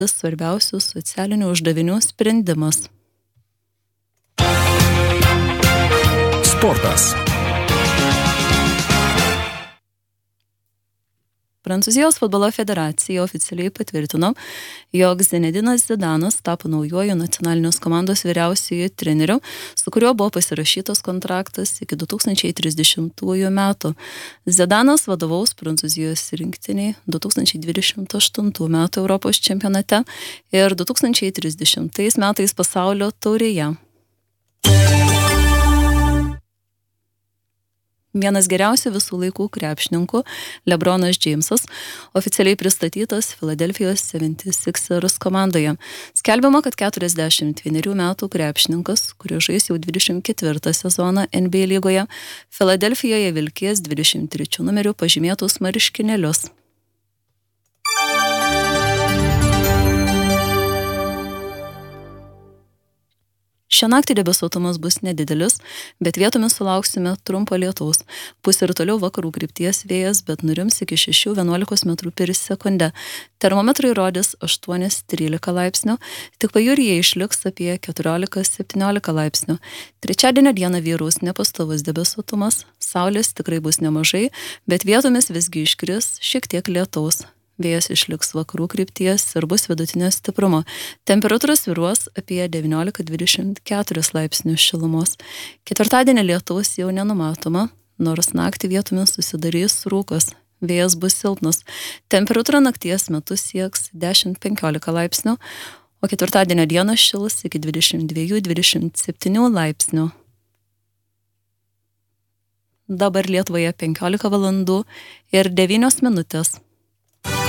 svarbiausių socialinių uždavinių sprendimas. Sportas. Prancūzijos futbolo federacija oficialiai patvirtino, jog Zinedinas Zidanas tapo naujuoju nacionalinės komandos vyriausiuoju treneriu, su kuriuo buvo pasirašytas kontraktas iki 2030 metų. Zidanas vadovaus Prancūzijos rinktiniai 2028 metų Europos čempionate ir 2030 metais pasaulio taurėje. Vienas geriausių visų laikų krepšininkų, LeBronas Jamesas, oficialiai pristatytas Philadelphijos 76ers komandoje. Skelbiama, kad 41 metų krepšininkas, kuris žais jau 24 sezoną NBA lygoje, Filadelfijoje vilkės 23 numeriu pažymėtus marškinėlius. Šią naktį debesuotumas bus nedidelis, bet vietomis sulauksime trumpo lietaus. Pūs ir toliau vakarų krypties vėjas, bet nurims iki 6–11 metrų per sekundę. Termometrai rodys 8–13 laipsnių, tik pajūryje išliks apie 14–17 laipsnių. Trečiadienio dieną vyraus nepastovus debesuotumas, saulės tikrai bus nemažai, bet vietomis visgi iškris šiek tiek lietaus. Vėjas išliks vakarų krypties ir bus vidutinio stiprumo. Temperatūros svyruos apie 19–24 laipsnius šilumos. Ketvirtadienį lietaus jau nenumatoma, nors naktį vietomis susidarys rūkas. Vėjas bus silpnas. Temperatūra nakties metu sieks 10–15 laipsnių, o ketvirtadienio dieną šils iki 22–27 laipsnių. Dabar Lietuvoje 15 valandų ir 9 minutės.